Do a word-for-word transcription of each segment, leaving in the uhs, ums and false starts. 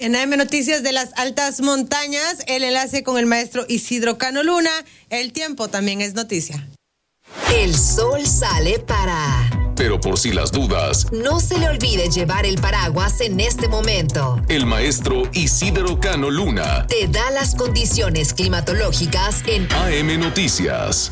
en A M Noticias de las Altas Montañas, el enlace con el maestro Isidro Cano Luna. El tiempo también es noticia. El sol sale para... Pero por si las dudas, no se le olvide llevar el paraguas en este momento. El maestro Isidro Cano Luna te da las condiciones climatológicas en A M Noticias.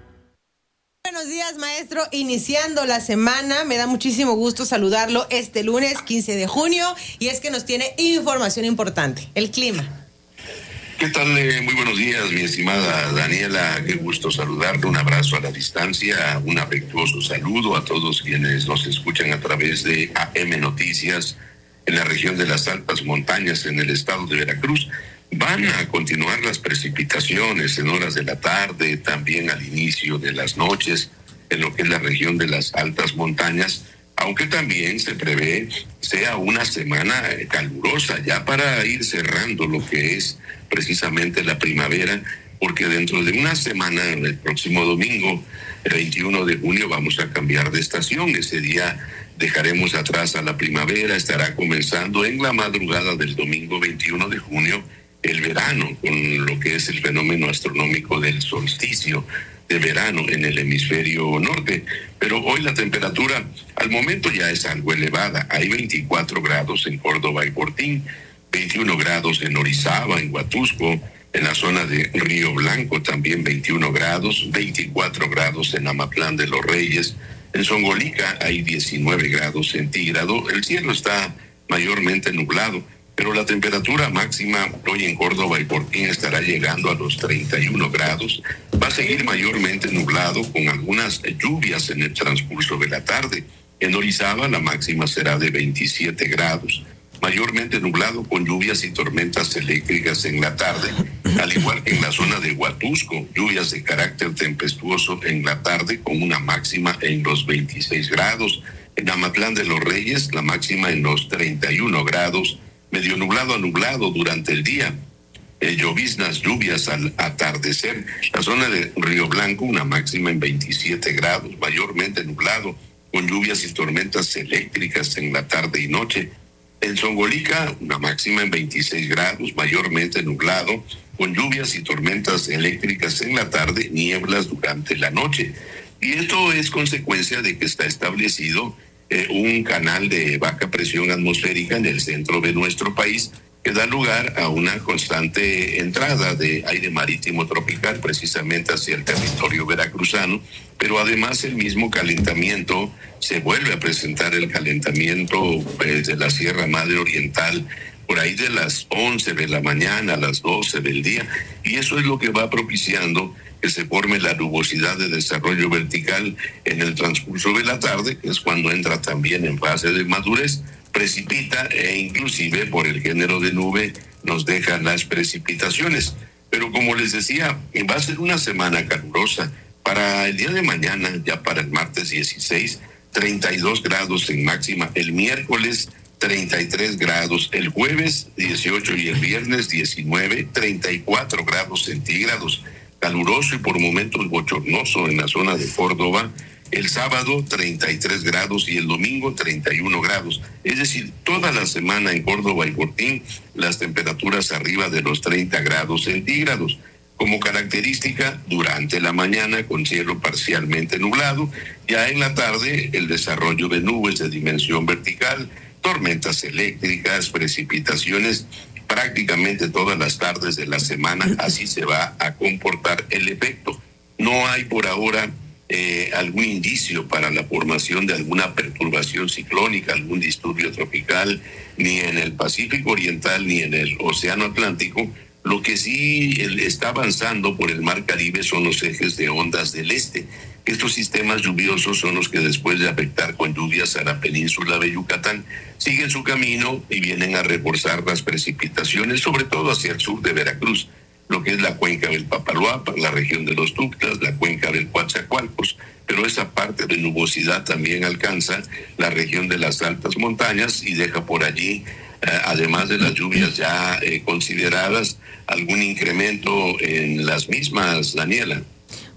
Buenos días, maestro. Iniciando la semana, me da muchísimo gusto saludarlo este lunes quince de junio, y es que nos tiene información importante, el clima. ¿Qué tal? Eh, muy buenos días, mi estimada Daniela. Qué gusto saludarte. Un abrazo a la distancia, un afectuoso saludo a todos quienes nos escuchan a través de A M Noticias en la región de las Altas Montañas en el estado de Veracruz. Van a continuar las precipitaciones en horas de la tarde, también al inicio de las noches en lo que es la región de las Altas Montañas, aunque también se prevé sea una semana calurosa ya para ir cerrando lo que es precisamente la primavera, porque dentro de una semana, el próximo domingo, el veintiuno de junio, vamos a cambiar de estación. Ese día dejaremos atrás a la primavera, estará comenzando en la madrugada del domingo veintiuno de junio el verano, con lo que es el fenómeno astronómico del solsticio de verano en el hemisferio norte. Pero hoy la temperatura al momento ya es algo elevada. Hay veinticuatro grados en Córdoba y Portín, veintiuno grados en Orizaba, en Huatusco, en la zona de Río Blanco también veintiuno grados, veinticuatro grados en Amatlán de los Reyes, en Zongolica hay diecinueve grados centígrados. El cielo está mayormente nublado, pero la temperatura máxima hoy en Córdoba y Portín estará llegando a los treinta y uno grados. Va a seguir mayormente nublado con algunas lluvias en el transcurso de la tarde. En Orizaba la máxima será de veintisiete grados. Mayormente nublado con lluvias y tormentas eléctricas en la tarde, al igual que en la zona de Huatusco, lluvias de carácter tempestuoso en la tarde con una máxima en los veintiséis grados. En Amatlán de los Reyes la máxima en los treinta y uno grados, medio nublado a nublado durante el día. Eh, lloviznas, lluvias al atardecer. La zona de Río Blanco una máxima en veintisiete grados, mayormente nublado con lluvias y tormentas eléctricas en la tarde y noche. En Zongolica, una máxima en veintiséis grados, mayormente nublado, con lluvias y tormentas eléctricas en la tarde, nieblas durante la noche. Y esto es consecuencia de que está establecido eh, un canal de baja presión atmosférica en el centro de nuestro país, que da lugar a una constante entrada de aire marítimo tropical precisamente hacia el territorio veracruzano, pero además el mismo calentamiento, se vuelve a presentar el calentamiento pues, de la Sierra Madre Oriental por ahí de las once de la mañana a las doce del día, y eso es lo que va propiciando que se forme la nubosidad de desarrollo vertical en el transcurso de la tarde, que es cuando entra también en fase de madurez, precipita e inclusive por el género de nube nos deja las precipitaciones. Pero como les decía, va a ser una semana calurosa. Para el día de mañana, ya para el martes dieciséis, treinta y dos grados en máxima. El miércoles, treinta y tres grados. El jueves, dieciocho, y el viernes, diecinueve, treinta y cuatro grados centígrados. Caluroso y por momentos bochornoso en la zona de Córdoba. El sábado treinta y tres grados y el domingo treinta y uno grados. Es decir, toda la semana en Córdoba y Portín las temperaturas arriba de los treinta grados centígrados. Como característica, durante la mañana con cielo parcialmente nublado, ya en la tarde el desarrollo de nubes de dimensión vertical, tormentas eléctricas, precipitaciones, prácticamente todas las tardes de la semana. Así se va a comportar el efecto. No hay por ahora Eh, algún indicio para la formación de alguna perturbación ciclónica, algún disturbio tropical, ni en el Pacífico Oriental ni en el Océano Atlántico. Lo que sí está avanzando por el Mar Caribe son los ejes de ondas del este. Estos sistemas lluviosos son los que, después de afectar con lluvias a la península de Yucatán, siguen su camino y vienen a reforzar las precipitaciones, sobre todo hacia el sur de Veracruz, lo que es la cuenca del Papaloapan, la región de los Tuxtlas, la cuenca del Coatzacoalcos, pero esa parte de nubosidad también alcanza la región de las altas montañas y deja por allí, eh, además de las lluvias ya eh, consideradas, algún incremento en las mismas, Daniela.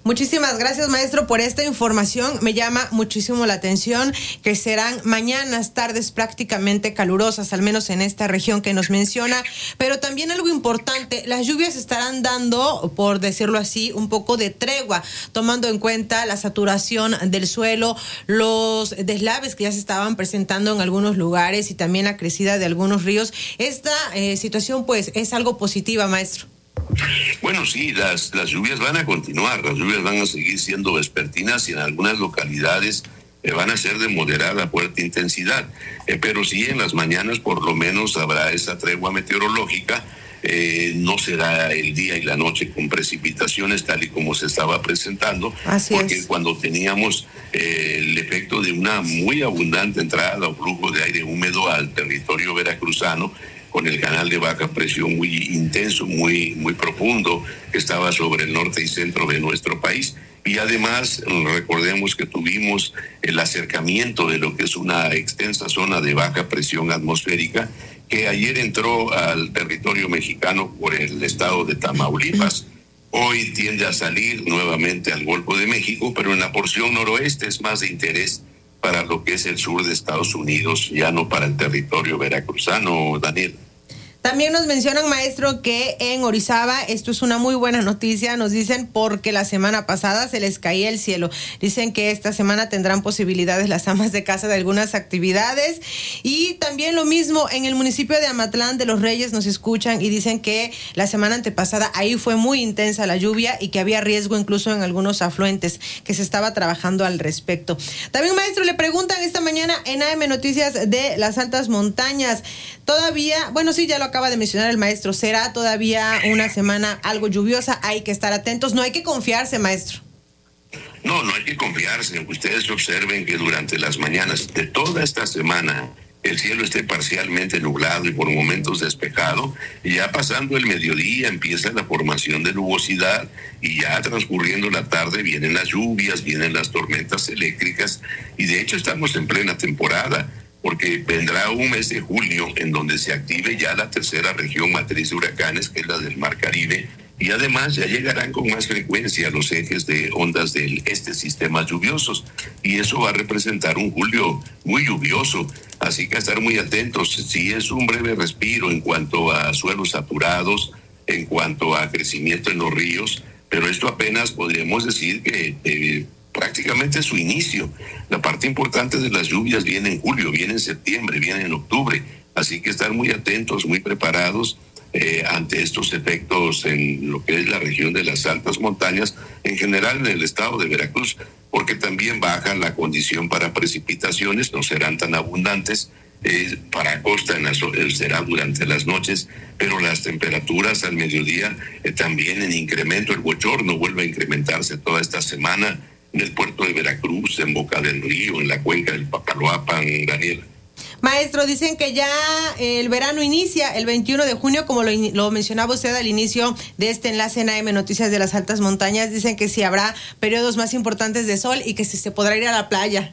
Muchísimas gracias, maestro, por esta información. Me llama muchísimo la atención que serán mañanas, tardes prácticamente calurosas, al menos en esta región que nos menciona. Pero también algo importante, las lluvias estarán dando, por decirlo así, un poco de tregua, tomando en cuenta la saturación del suelo, los deslaves que ya se estaban presentando en algunos lugares y también la crecida de algunos ríos. Esta eh, situación, pues, es algo positiva, maestro. Bueno, sí, las, las lluvias van a continuar, las lluvias van a seguir siendo vespertinas y en algunas localidades eh, van a ser de moderada a fuerte intensidad, eh, pero sí en las mañanas por lo menos habrá esa tregua meteorológica, eh, no será el día y la noche con precipitaciones tal y como se estaba presentando, Así porque es. cuando teníamos eh, el efecto de una muy abundante entrada o flujo de aire húmedo al territorio veracruzano, con el canal de baja presión muy intenso, muy, muy profundo, que estaba sobre el norte y centro de nuestro país. Y además, recordemos que tuvimos el acercamiento de lo que es una extensa zona de baja presión atmosférica, que ayer entró al territorio mexicano por el estado de Tamaulipas. Hoy tiende a salir nuevamente al Golfo de México, pero en la porción noroeste es más de interés para lo que es el sur de Estados Unidos, ya no para el territorio veracruzano, Daniel. También nos mencionan, maestro, que en Orizaba, esto es una muy buena noticia, nos dicen porque la semana pasada se les caía el cielo. Dicen que esta semana tendrán posibilidades las amas de casa de algunas actividades. Y también lo mismo en el municipio de Amatlán de los Reyes nos escuchan y dicen que la semana antepasada ahí fue muy intensa la lluvia y que había riesgo incluso en algunos afluentes, que se estaba trabajando al respecto. También, maestro, le preguntan esta mañana en A M Noticias de las altas montañas. Todavía, bueno, sí, ya lo acaba de mencionar el maestro, será todavía una semana algo lluviosa, hay que estar atentos, no hay que confiarse, maestro. No, no hay que confiarse. Ustedes observen que durante las mañanas de toda esta semana el cielo esté parcialmente nublado y por momentos despejado, y ya pasando el mediodía empieza la formación de nubosidad y ya transcurriendo la tarde vienen las lluvias, vienen las tormentas eléctricas y de hecho estamos en plena temporada, porque vendrá un mes de julio en donde se active ya la tercera región matriz de huracanes, que es la del Mar Caribe, y además ya llegarán con más frecuencia los ejes de ondas de este sistema lluviosos, y eso va a representar un julio muy lluvioso, así que a estar muy atentos. Si es un breve respiro en cuanto a suelos saturados, en cuanto a crecimiento en los ríos, pero esto apenas podríamos decir que eh, prácticamente su inicio. La parte importante de las lluvias viene en julio, viene en septiembre, viene en octubre, así que estar muy atentos, muy preparados eh, ante estos efectos en lo que es la región de las altas montañas, en general en el estado de Veracruz, porque también baja la condición para precipitaciones, no serán tan abundantes, eh, para costa en la, será durante las noches, pero las temperaturas al mediodía eh, también en incremento, el bochorno vuelve a incrementarse toda esta semana, en el puerto de Veracruz, en Boca del Río, en la cuenca del Papaloapan, Daniel. Maestro, dicen que ya el verano inicia el veintiuno de junio, como lo, lo mencionaba usted al inicio de este enlace en A M Noticias de las Altas Montañas. Dicen que sí habrá periodos más importantes de sol y que sí se podrá ir a la playa.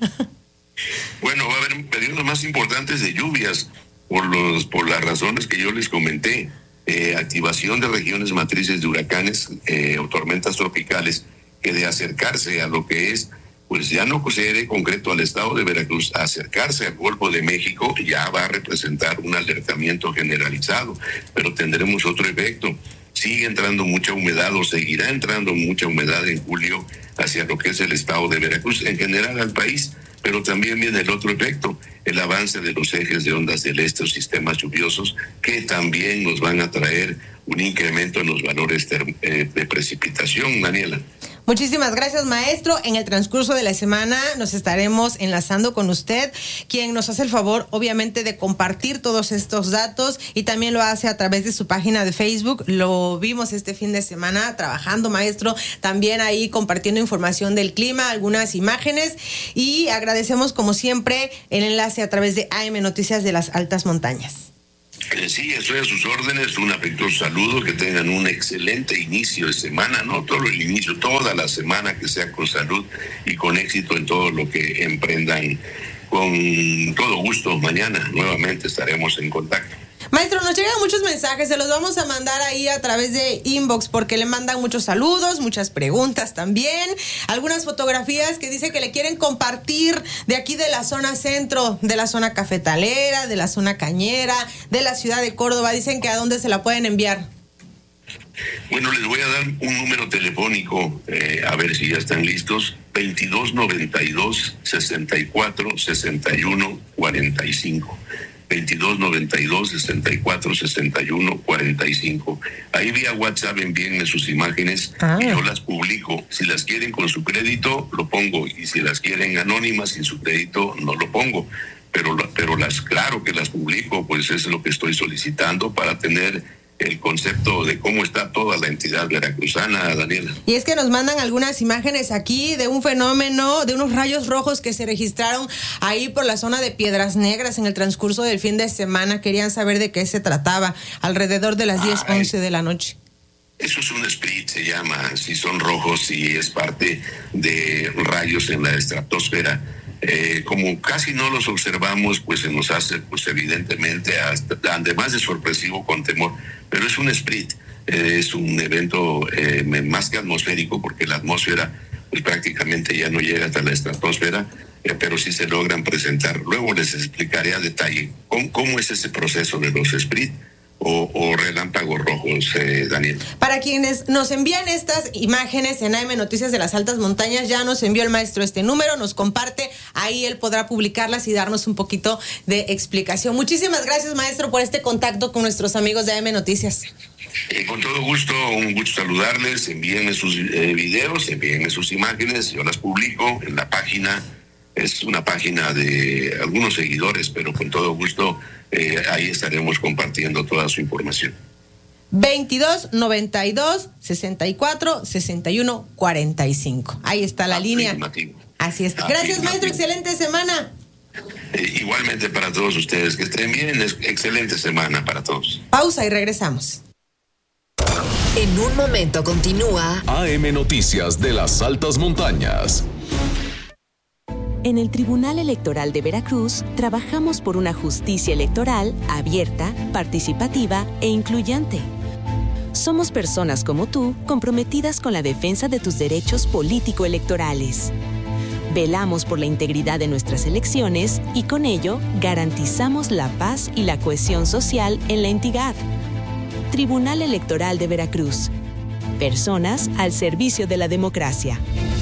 Bueno, va a haber periodos más importantes de lluvias por, los, por las razones que yo les comenté. Eh, activación de regiones matrices de huracanes eh, o tormentas tropicales, que de acercarse a lo que es, pues ya no seré concreto al estado de Veracruz, acercarse al Golfo de México ya va a representar un alertamiento generalizado, pero tendremos otro efecto. Sigue entrando mucha humedad o seguirá entrando mucha humedad en julio hacia lo que es el estado de Veracruz, en general al país, pero también viene el otro efecto, el avance de los ejes de ondas del este o sistemas lluviosos, que también nos van a traer un incremento en los valores de, eh, de precipitación, Daniela. Muchísimas gracias, maestro. En el transcurso de la semana nos estaremos enlazando con usted, quien nos hace el favor, obviamente, de compartir todos estos datos y también lo hace a través de su página de Facebook. Lo vimos este fin de semana trabajando, maestro, también ahí compartiendo información del clima, algunas imágenes, y agradecemos como siempre el enlace a través de A M Noticias de las Altas Montañas. Eh, sí, estoy a sus órdenes, un afectuoso saludo, que tengan un excelente inicio de semana, no todo el inicio, toda la semana, que sea con salud y con éxito en todo lo que emprendan. Con todo gusto, mañana nuevamente estaremos en contacto. Maestro, nos llegan muchos mensajes, se los vamos a mandar ahí a través de inbox porque le mandan muchos saludos, muchas preguntas también, algunas fotografías que dice que le quieren compartir de aquí de la zona centro, de la zona cafetalera, de la zona cañera, de la ciudad de Córdoba. Dicen que a dónde se la pueden enviar. Bueno, les voy a dar un número telefónico, eh, a ver si ya están listos. veintidós noventa y dos, sesenta y cuatro, sesenta y uno, cuarenta y cinco. veintidós noventa y dos, sesenta y cuatro, sesenta y uno, cuarenta y cinco. Ahí vía WhatsApp envíenme sus imágenes ah. y yo las publico. Si las quieren con su crédito, lo pongo. Y si las quieren anónimas sin su crédito, no lo pongo. Pero, pero las, claro que las publico, pues es lo que estoy solicitando para tener el concepto de cómo está toda la entidad veracruzana, Daniela. Y es que nos mandan algunas imágenes aquí de un fenómeno, de unos rayos rojos que se registraron ahí por la zona de Piedras Negras en el transcurso del fin de semana. Querían saber de qué se trataba, alrededor de las diez, once de la noche. Eso es un split, se llama, si son rojos y es parte de rayos en la estratosfera. Eh, como casi no los observamos, pues se nos hace, pues evidentemente, hasta, además de sorpresivo, con temor, pero es un split, eh, es un evento eh, más que atmosférico, porque la atmósfera pues prácticamente ya no llega hasta la estratosfera, eh, pero sí se logran presentar. Luego les explicaré a detalle cómo, cómo es ese proceso de los split o, o relámpagos rojos, eh, Daniel. Para quienes nos envían estas imágenes en A M Noticias de las Altas Montañas, ya nos envió el maestro este número, nos comparte, ahí él podrá publicarlas y darnos un poquito de explicación. Muchísimas gracias, maestro, por este contacto con nuestros amigos de A M Noticias. Eh, con todo gusto, un gusto saludarles, envíenme sus eh, videos, envíenme sus imágenes, yo las publico en la página. Es una página de algunos seguidores, pero con todo gusto eh, ahí estaremos compartiendo toda su información. veintidós noventa y dos, sesenta y cuatro, sesenta y uno, cuarenta y cinco. Ahí está la línea. Así es. Gracias, maestro. Excelente semana. Eh, igualmente para todos ustedes. Que estén bien. Excelente semana para todos. Pausa y regresamos. En un momento continúa A M Noticias de las Altas Montañas. En el Tribunal Electoral de Veracruz trabajamos por una justicia electoral abierta, participativa e incluyente. Somos personas como tú comprometidas con la defensa de tus derechos político-electorales. Velamos por la integridad de nuestras elecciones y con ello garantizamos la paz y la cohesión social en la entidad. Tribunal Electoral de Veracruz. Personas al servicio de la democracia.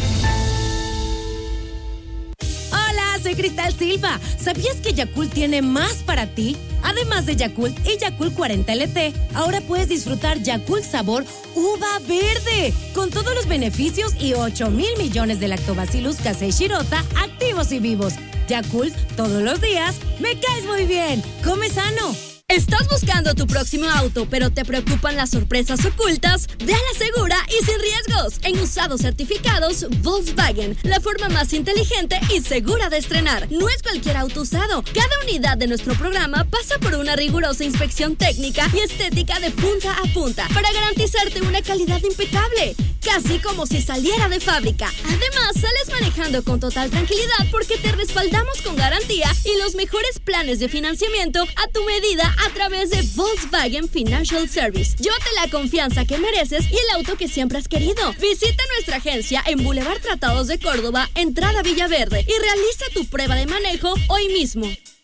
Soy Cristal Silva. ¿Sabías que Yakult tiene más para ti? Además de Yakult y Yakult cuarenta L T, ahora puedes disfrutar Yakult sabor uva verde, con todos los beneficios y ocho mil millones de Lactobacillus casei shirota activos y vivos. Yakult, todos los días, me caes muy bien. Come sano. ¿Estás buscando tu próximo auto, pero te preocupan las sorpresas ocultas? Ve a la segura y sin riesgos. En usados certificados Volkswagen, la forma más inteligente y segura de estrenar. No es cualquier auto usado. Cada unidad de nuestro programa pasa por una rigurosa inspección técnica y estética de punta a punta para garantizarte una calidad impecable, casi como si saliera de fábrica. Además, sales manejando con total tranquilidad porque te respaldamos con garantía y los mejores planes de financiamiento a tu medida a través de Volkswagen Financial Service. Llévate la confianza que mereces y el auto que siempre has querido. Visita nuestra agencia en Boulevard Tratados de Córdoba, entrada Villaverde, y realiza tu prueba de manejo hoy mismo.